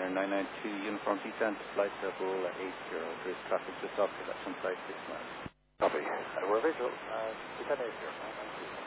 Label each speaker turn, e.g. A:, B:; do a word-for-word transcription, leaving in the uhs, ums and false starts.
A: Center nine nine two, Uniform descent, flight level eight zero. There is traffic just off production flight six miles.
B: Copy. Uh, we're visual. Uh, descent eight zero.